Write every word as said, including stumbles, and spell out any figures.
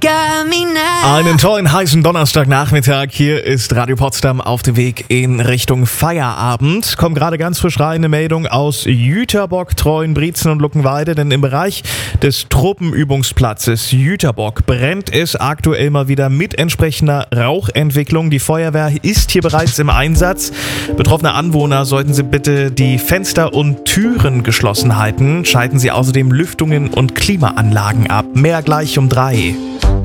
got me now. Einen tollen heißen Donnerstagnachmittag. Hier ist Radio Potsdam auf dem Weg in Richtung Feierabend. Kommt gerade ganz frisch rein eine Meldung aus Jüterbock, Treuenbrietzen und Luckenwalde, denn im Bereich des Truppenübungsplatzes Jüterbock brennt es aktuell mal wieder mit entsprechender Rauchentwicklung. Die Feuerwehr ist hier bereits im Einsatz. Betroffene Anwohner sollten Sie bitte die Fenster und Türen geschlossen halten. Schalten Sie außerdem Lüftungen und Klimaanlagen ab. Mehr gleich um drei.